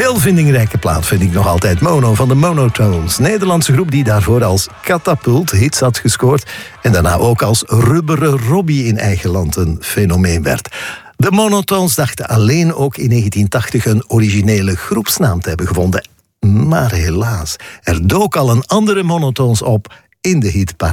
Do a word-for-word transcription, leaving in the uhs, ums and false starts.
Heel vindingrijke plaat vind ik nog altijd. Mono van de Monotones. Nederlandse groep die daarvoor als Katapult hits had gescoord. En daarna ook als Rubberen Robbie in eigen land een fenomeen werd. De Monotones dachten alleen ook in negentien tachtig een originele groepsnaam te hebben gevonden. Maar helaas, er dook al een andere Monotones op in de hitparade.